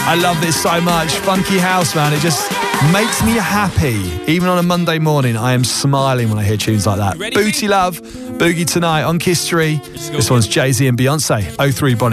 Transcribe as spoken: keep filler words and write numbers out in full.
I love this so much. Funky house, man. It just makes me happy. Even on a Monday morning, I am smiling when I hear tunes like that. Booty Love, Boogie Tonight on Kiss three. This one's Jay-Z and Beyonce. oh three Bonnie.